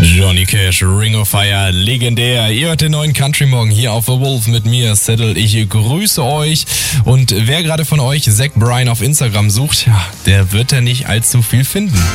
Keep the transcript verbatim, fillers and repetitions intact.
Johnny Cash, Ring of Fire, legendär. Ihr hört den neuen Country Morgen hier auf The Wolf mit mir, Settle. Ich grüße euch. Und wer gerade von euch Zach Bryan auf Instagram sucht, ja, der wird da nicht allzu viel finden.